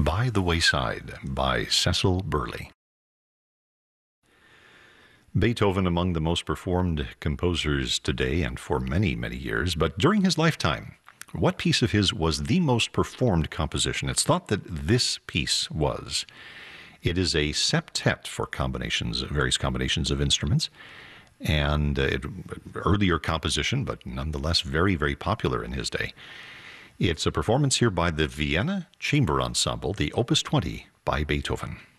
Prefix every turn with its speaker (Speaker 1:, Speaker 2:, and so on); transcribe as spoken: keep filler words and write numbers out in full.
Speaker 1: By the Wayside by Cecil Burley. Beethoven, among the most performed composers today and for many, many years, but during his lifetime, what piece of his was the most performed composition? It's thought that this piece was. It is a septet for combinations, various combinations of instruments, and uh, it, earlier composition, but nonetheless very, very popular in his day. It's a performance here by the Vienna Chamber Ensemble, the Opus twenty by Beethoven.